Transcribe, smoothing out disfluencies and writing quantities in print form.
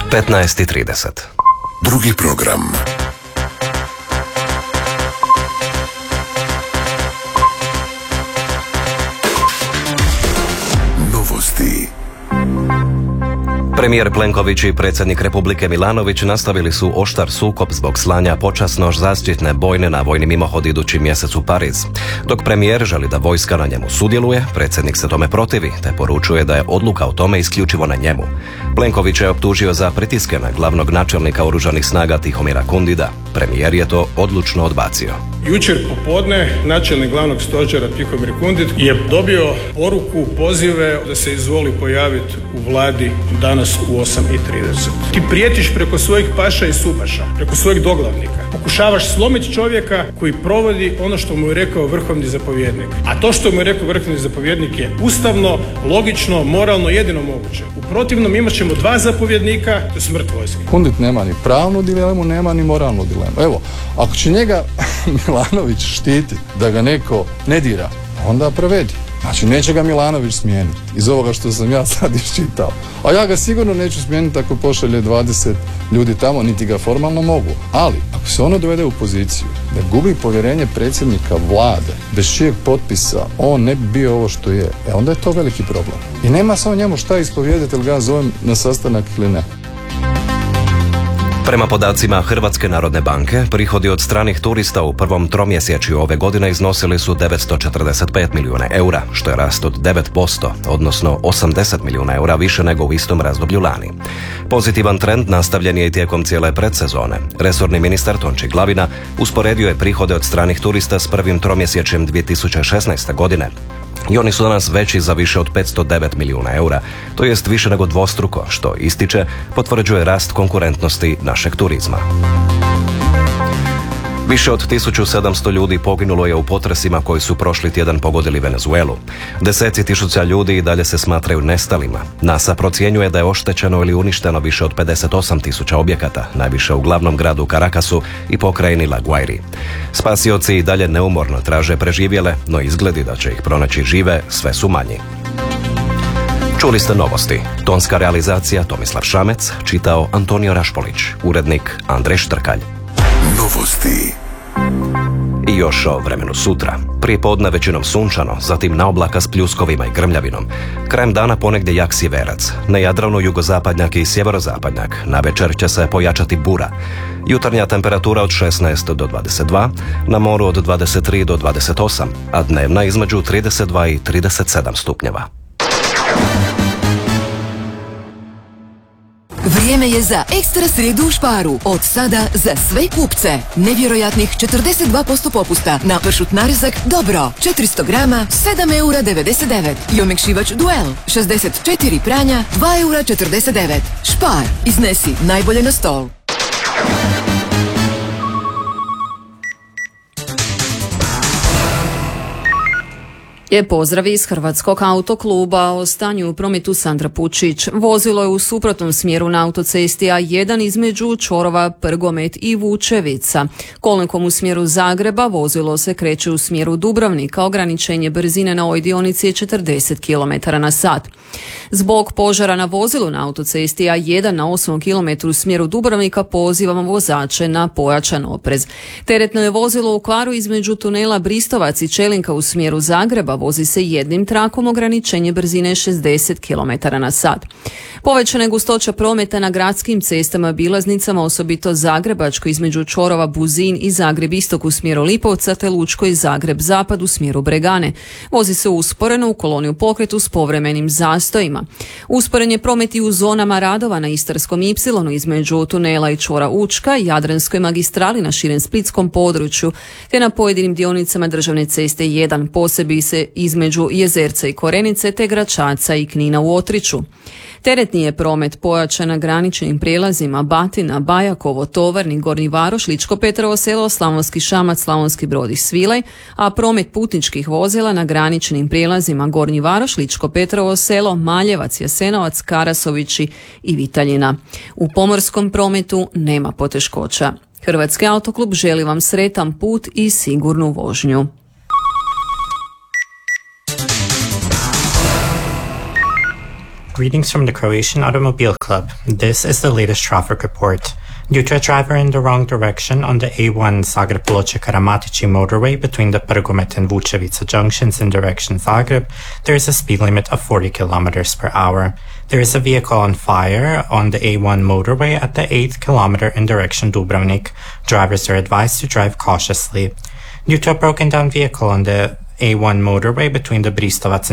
15:30. Drugi program. Novosti. Premijer Plenković i predsjednik Republike Milanović nastavili su oštar sukob zbog slanja počasno zaštitne bojne na vojni mimohod idući mjesec u Pariz. Dok premijer želi da vojska na njemu sudjeluje, predsjednik se tome protivi, te poručuje da je odluka o tome isključivo na njemu. Plenković je optužio za pritiske na glavnog načelnika oružanih snaga Tihomira Kundida. Premijer je to odlučno odbacio. Jučer popodne načelnik glavnog stožera Tihomir Kundid je dobio poruku, pozive da se izvoli pojaviti u vladi danas u 8:30. Ti prijetiš preko svojih paša i supaša, preko svojih doglavnika. Pokušavaš slomiti čovjeka koji provodi ono što mu je rekao vrhovni zapovjednik. A to što mu je rekao vrhovni zapovjednik je ustavno, logično, moralno, jedino moguće. U protivnom imat ćemo dva zapovjednika, to je smrt vojske. Kundid nema ni pravnu dilemu, nema ni moralnu dilemu. Evo, ako će njega Milanović štiti da ga neko ne dira, onda provedi. Znači, neće ga Milanović smijeniti iz ovoga što sam ja sad iščitao. A ja ga sigurno neću smijeniti ako pošalje 20 ljudi tamo, niti ga formalno mogu. Ali, ako se ono dovede u poziciju da gubi povjerenje predsjednika vlade, bez čijeg potpisa on ne bi bio ovo što je, onda je to veliki problem. I nema samo njemu šta ispovijedati, ili ga zovem na sastanak ili ne. Prema podacima Hrvatske narodne banke, prihodi od stranih turista u prvom tromjesečju ove godine iznosili su 945 milijuna eura, što je rast od 9%, odnosno 80 milijuna eura više nego u istom razdoblju lani. Pozitivan trend nastavljen je i tijekom cijele predsezone. Resorni ministar Tonči Glavina usporedio je prihode od stranih turista s prvim tromjesečjem 2016. godine. I oni su danas veći za više od 509 milijuna eura, to jest više nego dvostruko, što ističe, potvrđuje rast konkurentnosti našeg turizma. Više od 1700 ljudi poginulo je u potresima koji su prošli tjedan pogodili Venezuelu. Deseci tisuća ljudi i dalje se smatraju nestalima. NASA procjenjuje da je oštećeno ili uništeno više od 58 tisuća objekata, najviše u glavnom gradu Caracasu i pokrajini La Guairi. Spasioci i dalje neumorno traže preživjele, no izgledi da će ih pronaći žive sve su manji. Čuli ste novosti. Tonska realizacija Tomislav Šamec, čitao Antonio Rašpolić, urednik Andrej Štrkalj. Novosti. I još o vremenu sutra. Prije podne većinom sunčano, zatim na oblaka s pljuskovima i grmljavinom. Krajem dana ponegdje jak sjeverac. Na Jadranu jugozapadnjak i sjeverozapadnjak. Navečer će se pojačati bura. Jutarnja temperatura od 16 do 22, na moru od 23 do 28, a dnevna između 32 i 37 stupnjeva. Vrijeme je za ekstra srijedu u Sparu. Od sada za sve kupce. Nevjerojatnih 42% popusta na pršut narezak Dobro. 400 grama, 7,99 €. I omekšivač Duel, 64 pranja, 2,49 €. Spar, iznesi najbolje na stol. Je pozdrav iz Hrvatskog autokluba. O stanju u prometu Sandra Pučić. Vozilo je u suprotnom smjeru na autocesti A1 između Čorova, Prgomet i Vučevica. Kolnikom u smjeru Zagreba vozilo se kreće u smjeru Dubrovnika. Ograničenje brzine na ovoj dionici je 40 km/h. Zbog požara na vozilu na autocesti A1 na 8 km u smjeru Dubrovnika pozivamo vozače na pojačan oprez. Teretno je vozilo u kvaru između tunela Bristovac i Čelinka u smjeru Zagreba. Vozi se jednim trakom, ograničenje brzine 60 km/h. Povećana je gustoća prometa na gradskim cestama, bilaznicama, osobito Zagrebačko između Čorova, Buzin i Zagreb istok u smjeru Lipovca, te Lučko i Zagreb zapad u smjeru Bregane. Vozi se usporeno u koloni u pokretu s povremenim zastojima. Usporen je promet i u zonama radova na Istarskom Y između tunela i čvora Učka, Jadranskoj magistrali na širem splitskom području, te na pojedinim dionicama državne ceste 1, posebice između Jezerca i Korenice, te Gračaca i Knina u Otriću. Teretni je promet pojačan na graničnim prijelazima Batina, Bajakovo, Tovarnik, Gornji Varoš, Ličko Petrovo Selo, Slavonski Šamac, Slavonski Brod i Svilaj, a promet putničkih vozila na graničnim prijelazima Gornji Varoš, Ličko Petrovo Selo, Maljevac, Jasenovac, Karasovići i Vitaljina. U pomorskom prometu nema poteškoća. Hrvatski autoklub želi vam sretan put i sigurnu vožnju. Greetings from the Croatian Automobile Club. This is the latest traffic report. Due to a driver in the wrong direction on the A1 Zagreb-Ploče-Karamatici motorway between the Prgomet and Vučevica junctions in direction Zagreb, there is a speed limit of 40 kilometers per hour. There is a vehicle on fire on the A1 motorway at the 8th kilometer in direction Dubrovnik. Drivers are advised to drive cautiously. Due to a broken down vehicle on the A1 motorway between the Bristovac and